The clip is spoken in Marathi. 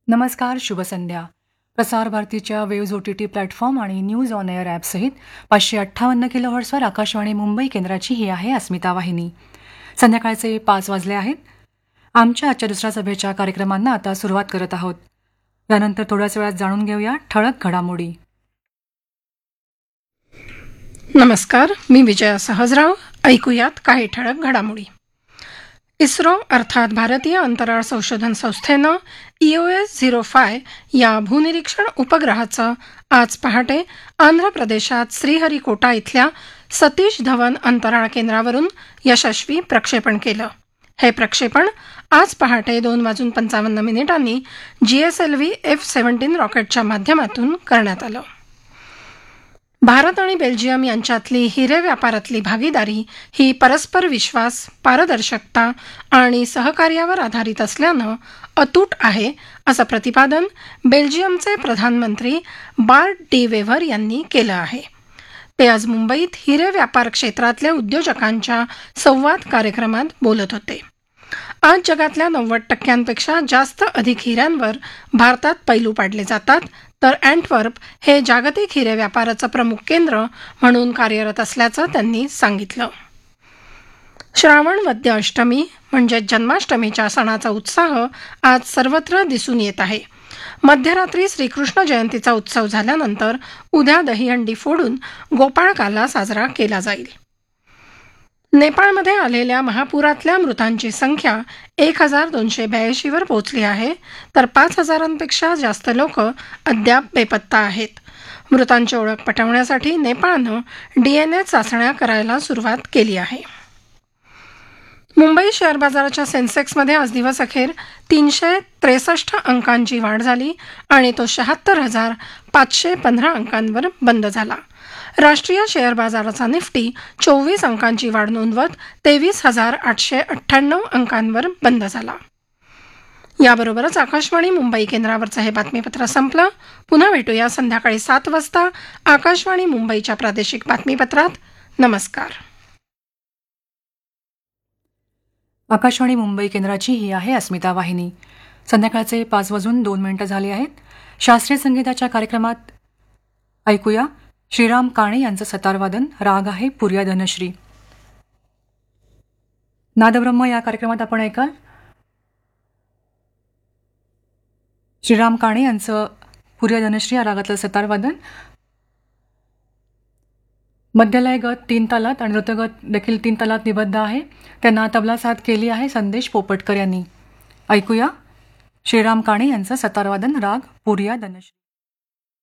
नमस्कार, शुभ संध्या. प्रसार भारतीच्या वेव्ज OTT प्लॅटफॉर्म आणि news on air ॲपसहित 558 किलोहर्ट्झवर Akashvani Mumbai केंद्राची ही आहे अस्मिता वाहिनी. संध्याकाळचे 5 वाजले आहेत. आमच्या आजच्या दुसऱ्या सभेच्या कार्यक्रमांना आता सुरुवात करत आहोत. यानंतर थोड्याच वेळात जाणून घेऊया ठळक घडामोडी. नमस्कार, मी विजया सहजराव. ऐकूयात काही ठळक घडामोडी. इस्रो अर्थात भारतीय अंतराळ संशोधन संस्थेनं EOS-05 या भूनिरीक्षण उपग्रहाचं आज पहाटे आंध्र प्रदेशात श्रीहरिकोटा इथल्या सतीश धवन अंतराळ केंद्रावरून यशस्वी प्रक्षेपण केलं. हे प्रक्षेपण आज पहाटे 2:55 GSLV F-17 रॉकेटच्या माध्यमातून करण्यात आलं. भारत आणि बेल्जियम यांच्यातली हिरे व्यापारातली भागीदारी ही परस्पर विश्वास, पारदर्शकता आणि सहकार्यावर आधारित असल्यानं अतूट आहे, असं प्रतिपादन बेल्जियमचे प्रधानमंत्री बार्ट डी वेव्हर यांनी केलं आहे. ते आज मुंबईत हिरे व्यापार क्षेत्रातल्या उद्योजकांच्या संवाद कार्यक्रमात बोलत होते. आज जगातल्या 90% जास्त अधिक हिऱ्यांवर भारतात पैलू पाडले जातात, तर अँटवर्प हे जागतिक हिरे व्यापाराचं प्रमुख केंद्र म्हणून कार्यरत असल्याचं त्यांनी सांगितलं. श्रावण वद्य अष्टमी म्हणजे जन्माष्टमीच्या सणाचा उत्साह आज सर्वत्र दिसून येत आहे. मध्यरात्री श्रीकृष्ण जयंतीचा उत्सव झाल्यानंतर उद्या दहीहंडी फोडून गोपाळकाला साजरा केला जाईल. नेपाळमध्ये आलेल्या महापुरातल्या मृतांची संख्या 1282 वर पोहोचली आहे, तर 5000पेक्षा जास्त लोक अद्याप बेपत्ता आहेत. मृतांची ओळख पटवण्यासाठी नेपाळनं DNA चाचण्या करायला सुरुवात केली आहे. मुंबई शेअर बाजाराच्या सेन्सेक्समध्ये आज दिवसअखेर 363 अंकांची वाढ झाली आणि तो 76,515 अंकांवर बंद झाला. राष्ट्रीय शेअर बाजाराचा निफ्टी 24 अंकांची वाढ नोंदवत 23,898 अंकांवर बंद झाला. याबरोबरच आकाशवाणी मुंबई केंद्रावरचं हे बातमीपत्र संपलं. पुन्हा भेटूया संध्याकाळी 7 वाजता आकाशवाणी मुंबईच्या प्रादेशिक बातमीपत्रात. नमस्कार. आकाशवाणी मुंबई केंद्राची ही आहे अस्मिता वाहिनी. संध्याकाळचे 5:02 झाले आहेत. शास्त्रीय संगीताच्या कार्यक्रमात ऐकूया श्रीराम काणे यांचं सतारवादन. राग आहे पुर्या धनश्री. नादब्रह्म या कार्यक्रमात आपण ऐकाल श्रीराम काणे यांचं पुर्या धनश्री या रागातलं सतारवादन. मध्यलय गत 3 तालात आणि द्रुतगत देखील 3 तालात निबद्ध आहे. त्यांना तबला साथ केली आहे संदेश पोपटकर यांनी. ऐकूया श्रीराम काणे यांचं सतारवादन. राग पुर्या धनश्री.